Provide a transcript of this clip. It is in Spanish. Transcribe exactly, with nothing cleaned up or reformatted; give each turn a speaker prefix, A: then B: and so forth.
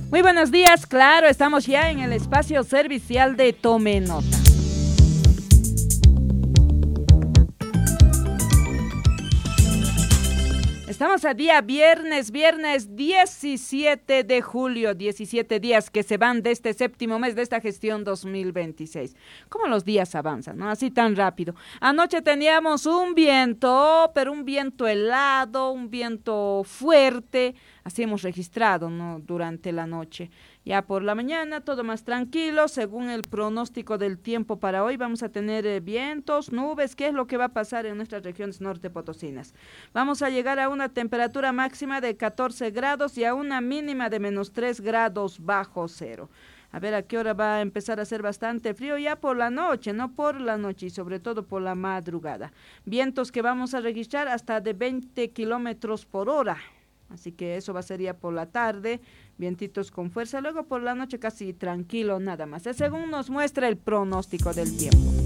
A: Muy buenos días, claro, estamos ya en el espacio servicial de Tome Nota. Estamos a día viernes, viernes diecisiete de julio, diecisiete días que se van de este séptimo mes de esta gestión dos mil veintiséis. ¿Cómo los días avanzan, no? Así tan rápido. Anoche teníamos un viento, pero un viento helado, un viento fuerte, así hemos registrado, ¿no? Durante la noche. Ya por la mañana todo más tranquilo, según el pronóstico del tiempo para hoy vamos a tener eh, vientos, nubes. ¿Qué es lo que va a pasar en nuestras regiones norte potosinas? Vamos a llegar a una temperatura máxima de catorce grados y a una mínima de menos tres grados bajo cero. A ver a qué hora va a empezar a hacer bastante frío ya por la noche, no por la noche y sobre todo por la madrugada. Vientos que vamos a registrar hasta de veinte kilómetros por hora. Así que eso va a ser ya por la tarde, vientitos con fuerza, luego por la noche casi tranquilo nada más. Es según nos muestra el pronóstico del tiempo.